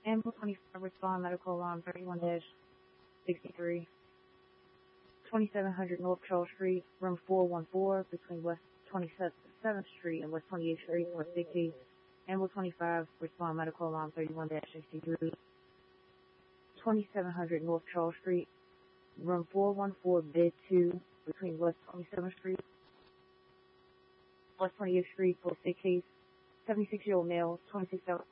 Ambulance 25, respond medical alarm 31-63. 2700 North Charles Street, room 414, between West 27th Street and West 28th Street, West 60. Ambulance 25, respond medical alarm 31-63. 2700 North Charles Street, room 414, bid 2, between West 27th Street, West 28th Street, for sick case. 76-year-old male, 26